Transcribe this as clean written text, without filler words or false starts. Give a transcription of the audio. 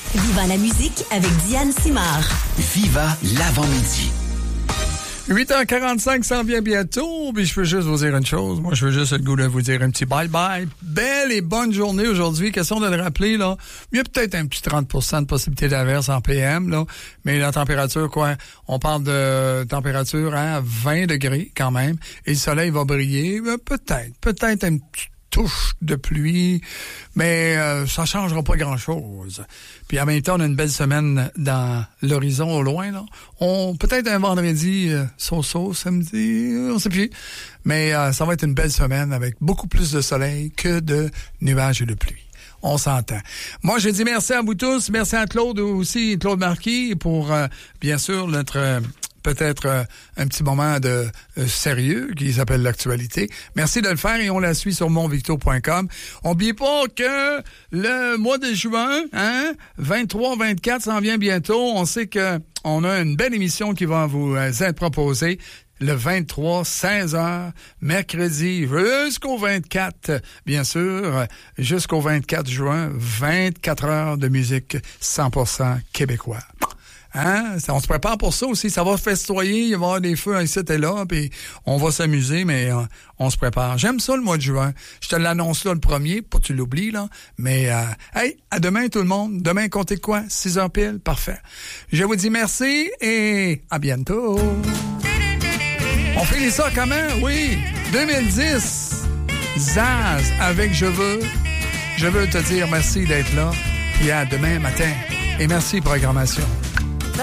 Viva la musique avec Diane Simard. Viva l'avant-midi. 8h45 s'en vient bientôt, puis je peux juste vous dire une chose. Moi, je veux juste le goût de vous dire un petit bye-bye. Belle et bonne journée aujourd'hui. Question de le rappeler, là. Il y a peut-être un petit 30% de possibilité d'averse en PM, là. Mais la température, quoi, on parle de température à 20 degrés quand même. Et le soleil va briller. Peut-être un petit touche de pluie, mais ça changera pas grand-chose. Puis en même temps, on a une belle semaine dans l'horizon au loin, là. Peut-être un vendredi so-so, samedi, on sait plus. Mais ça va être une belle semaine avec beaucoup plus de soleil que de nuages et de pluie. On s'entend. Moi, je dis merci à vous tous. Merci à Claude aussi, Claude Marquis, pour, bien sûr, notre... peut-être un petit moment de sérieux qui s'appelle l'actualité. Merci de le faire et on la suit sur monvicto.com. N'oubliez pas que le mois de juin, 23-24 s'en vient bientôt. On sait que on a une belle émission qui va vous être proposée. Le 23, 16h, mercredi, jusqu'au 24, bien sûr, jusqu'au 24 juin, 24 heures de musique 100% québécois. Hein? On se prépare pour ça aussi. Ça va festoyer, il va y avoir des feux ici et là, puis on va s'amuser, mais on se prépare. J'aime ça le mois de juin. Je te l'annonce là le premier, pas que tu l'oublies, là. Mais, hey, à demain tout le monde. Demain, comptez quoi? 6h pile? Parfait. Je vous dis merci et à bientôt. On finit ça comment? Oui, 2010. Zaz avec Je veux te dire merci d'être là. Puis à demain matin. Et merci, programmation.